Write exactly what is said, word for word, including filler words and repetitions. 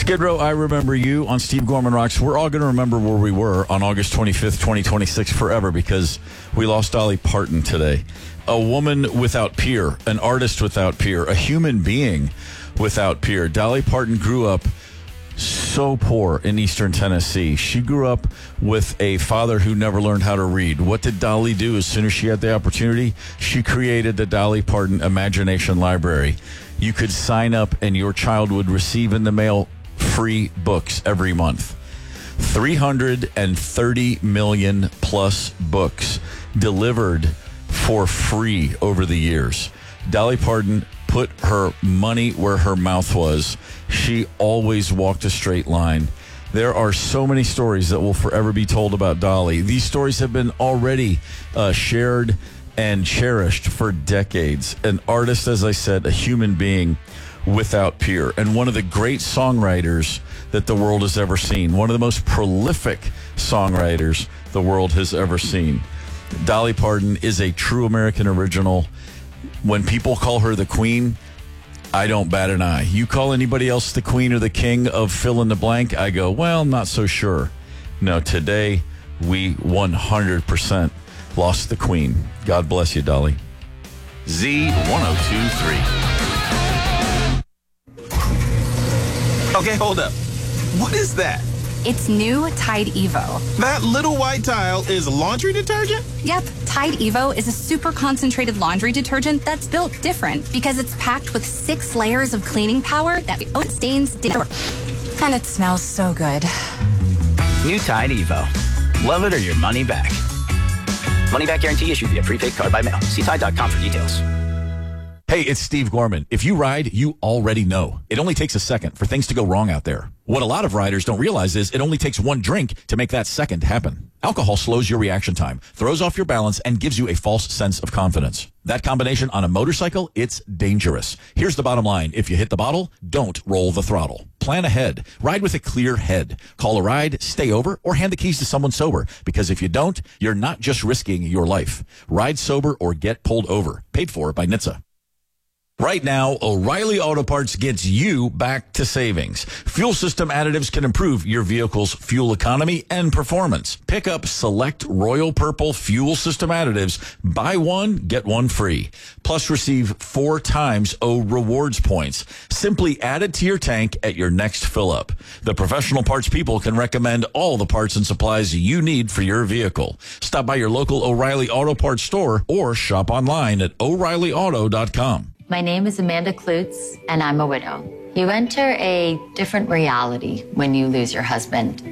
Skid Row, I Remember You on Steve Gorman Rocks. We're all going to remember where we were on August twenty-fifth, twenty twenty-six forever because we lost Dolly Parton today. A woman without peer, an artist without peer, a human being without peer. Dolly Parton grew up so poor in Eastern Tennessee. She grew up with a father who never learned how to read. What did Dolly do as soon as she had the opportunity? She created the Dolly Parton Imagination Library. You could sign up and your child would receive in the mail free books every month. three hundred thirty million plus books delivered for free over the years. Dolly Parton put her money where her mouth was. She always walked a straight line. There are so many stories that will forever be told about Dolly. These stories have been already uh, shared and cherished for decades. An artist, as I said, a human being without peer, and one of the great songwriters that the world has ever seen. One of the most prolific songwriters the world has ever seen. Dolly Parton is a true American original. When people call her the queen, I don't bat an eye. You call anybody else the queen or the king of fill in the blank, I go, well, not so sure. No, today we one hundred percent lost the queen. God bless you, Dolly. Z one oh two three. Okay, hold up. What is that? It's new Tide Evo. That little white tile is laundry detergent? Yep, Tide Evo is a super concentrated laundry detergent that's built different because it's packed with six layers of cleaning power that won't stains dinner. And it smells so good. New Tide Evo. Love it or your money back. Money back guarantee issued via prepaid card by mail. See Tide dot com for details. Hey, it's Steve Gorman. If you ride, you already know. It only takes a second for things to go wrong out there. What a lot of riders don't realize is it only takes one drink to make that second happen. Alcohol slows your reaction time, throws off your balance, and gives you a false sense of confidence. That combination on a motorcycle, it's dangerous. Here's the bottom line. If you hit the bottle, don't roll the throttle. Plan ahead. Ride with a clear head. Call a ride, stay over, or hand the keys to someone sober. Because if you don't, you're not just risking your life. Ride sober or get pulled over. Paid for by N H T S A. Right now, O'Reilly Auto Parts gets you back to savings. Fuel system additives can improve your vehicle's fuel economy and performance. Pick up select Royal Purple fuel system additives. Buy one, get one free. Plus receive four times O rewards points. Simply add it to your tank at your next fill up. The professional parts people can recommend all the parts and supplies you need for your vehicle. Stop by your local O'Reilly Auto Parts store or shop online at O'Reilly Auto dot com. My name is Amanda Klutz, and I'm a widow. You enter a different reality when you lose your husband.